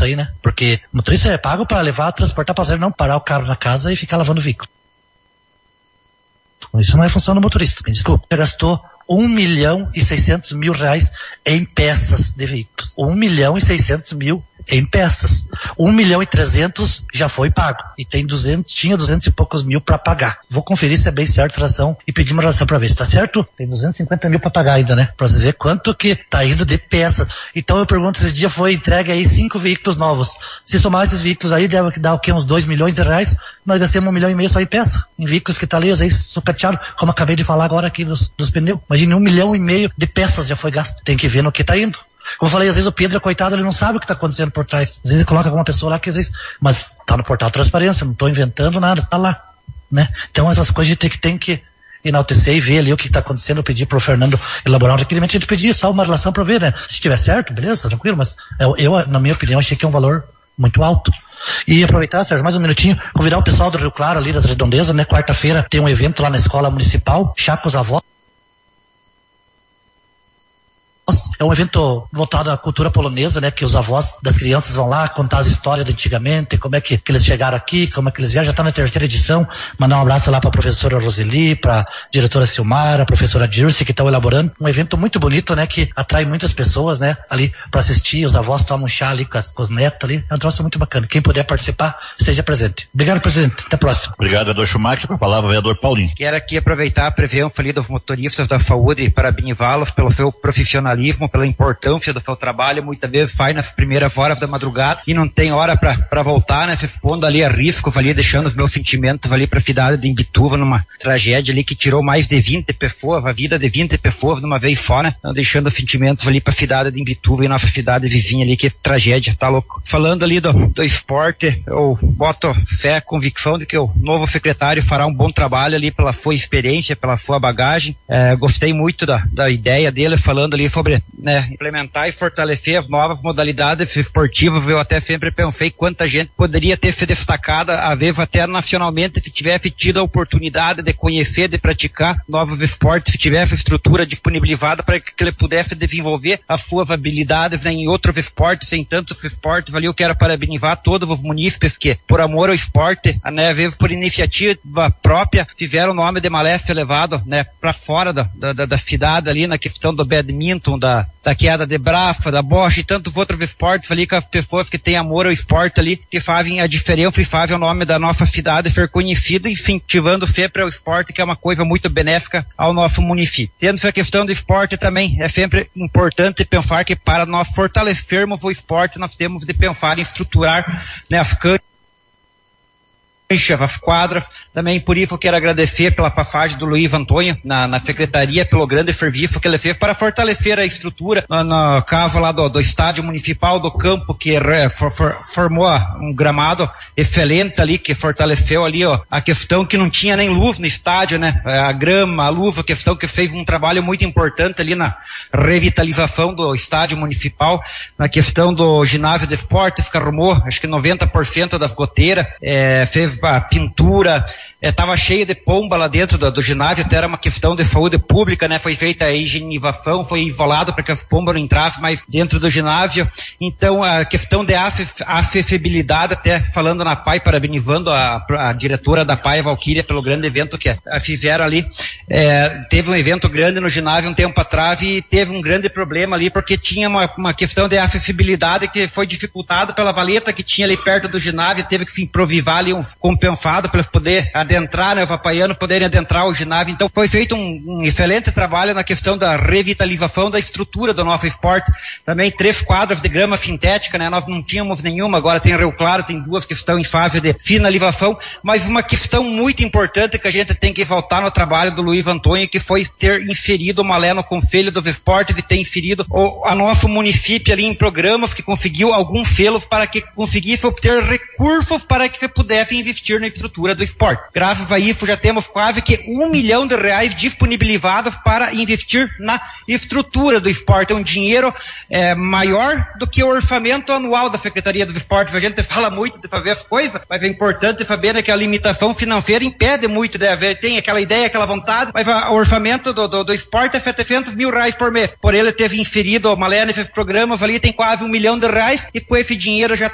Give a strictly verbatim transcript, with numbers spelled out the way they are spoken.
motorista aí, né? Porque o motorista é pago para levar, transportar passageiro, não parar o carro na casa e ficar lavando o veículo. Isso não é função do motorista, me desculpa. Você gastou um milhão e seiscentos mil reais em peças de veículos. Um milhão e seiscentos mil em peças. Um milhão e trezentos já foi pago. E tem duzentos, tinha duzentos e poucos mil para pagar. Vou conferir se é bem certo a relação e pedir uma relação para ver se tá certo. Tem duzentos e cinquenta mil para pagar ainda, né? Pra vocês verem quanto que tá indo de peças. Então eu pergunto se esse dia foi entregue aí cinco veículos novos. Se somar esses veículos aí, deve dar o quê? Uns dois milhões de reais. Nós gastamos um milhão e meio só em peça. Em veículos que tá ali, às vezes, sucateado, como acabei de falar agora aqui dos, dos pneus. Imagine, um milhão e meio de peças já foi gasto. Tem que ver no que tá indo. Como eu falei, às vezes o Pedro, coitado, ele não sabe o que está acontecendo por trás. Às vezes ele coloca alguma pessoa lá que às vezes... Mas tá no portal Transparência, não estou inventando nada, tá lá, né? Então essas coisas a gente tem que, tem que enaltecer e ver ali o que está acontecendo. Eu pedi pro Fernando elaborar um requerimento, a gente pedir só uma relação para ver, né? Se tiver certo, beleza, tranquilo, mas eu, eu, na minha opinião, achei que é um valor muito alto. E aproveitar, Sérgio, mais um minutinho, convidar o pessoal do Rio Claro ali, das Redondezas, né? Quarta-feira tem um evento lá na Escola Municipal, Chá com os Avós. É um evento voltado à cultura polonesa, né? Que os avós das crianças vão lá contar as histórias de antigamente, como é que, que eles chegaram aqui, como é que eles vieram. Já está na terceira edição. Mandar um abraço lá para a professora Roseli, para a diretora Silmara, a professora Dirce, que estão elaborando um evento muito bonito, né? Que atrai muitas pessoas, né? Ali para assistir. Os avós tomam um chá ali com, as, com os netos ali. É um troço muito bacana. Quem puder participar, seja presente. Obrigado, presidente. Até a próxima. Obrigado, vereador Schumacher. Com a palavra, vereador Paulinho. Quero aqui aproveitar a prevenção ali dos motoristas da saúde e parabenizá-los pelo seu profissionalismo, pela importância do seu trabalho. Muitas vezes sai nas primeiras horas da madrugada e não tem hora para voltar, né? Se expondo ali a riscos ali, deixando os meus sentimentos ali para a cidade de Imbituva, numa tragédia ali que tirou mais de vinte pessoas, a vida de vinte pessoas de uma vez só, né? Então, deixando os sentimentos ali para a cidade de Imbituva e nossa cidade vizinha ali, que tragédia, tá louco. Falando ali do, do esporte, eu boto fé, convicção de que o novo secretário fará um bom trabalho ali pela sua experiência, pela sua bagagem. É, gostei muito da, da ideia dele, falando ali sobre, né, implementar e fortalecer as novas modalidades esportivas. Eu até sempre pensei quanta gente poderia ter se destacado, às vezes até nacionalmente, se tivesse tido a oportunidade de conhecer, de praticar novos esportes, se tivesse estrutura disponibilizada para que ele pudesse desenvolver as suas habilidades, né, em outros esportes, em tantos esportes. Ali eu quero parabenizar todos os munícipes que, por amor ao esporte, né, às vezes por iniciativa própria, fizeram o nome de Malef elevado, né, para fora da, da, da cidade ali, na questão do badminton, da, da queda de braça, da bocha e tantos outros esportes ali, com as pessoas que têm amor ao esporte ali, que fazem a diferença e fazem o nome da nossa cidade ser conhecido, incentivando sempre o esporte, que é uma coisa muito benéfica ao nosso município. Tendo essa questão do esporte também, é sempre importante pensar que para nós fortalecermos o esporte, nós temos de pensar em estruturar, né, as canchas, as quadras. Também por isso eu quero agradecer pela passagem do Luiz Antônio na, na secretaria, pelo grande serviço que ele fez para fortalecer a estrutura no, no caso lá do, do estádio municipal, do campo, que re, for, for, formou um gramado excelente ali, que fortaleceu ali, ó, a questão que não tinha nem luz no estádio, né, a grama, a luz, a questão que fez um trabalho muito importante ali na revitalização do estádio municipal, na questão do ginásio de esportes, que arrumou acho que noventa por cento das goteiras, é, fez a pintura, estava é, cheio de pomba lá dentro do, do ginásio, até era uma questão de saúde pública, né? Foi feita a higienização, foi isolado para que as pombas não entrassem mais dentro do ginásio. Então a questão de acessibilidade, até falando na P A I, parabenizando a, a diretora da P A I, Valquíria, pelo grande evento que a fizeram ali. É, teve um evento grande no ginásio um tempo atrás e teve um grande problema ali, porque tinha uma, uma questão de acessibilidade que foi dificultada pela valeta que tinha ali perto do ginásio, teve que se improvisar ali um compensado para eles poderem adentrar, né, os vapaianos poderem adentrar o ginásio. Então foi feito um, um excelente trabalho na questão da revitalização da estrutura do nosso esporte. Também três quadras de grama sintética, né, nós não tínhamos nenhuma, agora tem Rio Claro, tem duas que estão em fase de finalização, mas uma questão muito importante que a gente tem que voltar no trabalho do Luiz Antônio, que foi ter inserido o Malé no Conselho dos Esportes e ter inserido o a nosso município ali em programas que conseguiu alguns selos para que conseguisse obter recursos para que se pudesse investir na estrutura do esporte. Graças a isso já temos quase que um milhão de reais disponibilizados para investir na estrutura do esporte. É um dinheiro é, maior do que o orçamento anual da Secretaria dos Esportes. A gente fala muito de fazer as coisas, mas é importante saber, né, que a limitação financeira impede muito de haver, tem aquela ideia, aquela vontade, mas o orçamento do, do, do esporte é setecentos mil reais por mês. Por ele teve inserido o Malé nesses programas ali, tem quase um milhão de reais, e com esse dinheiro já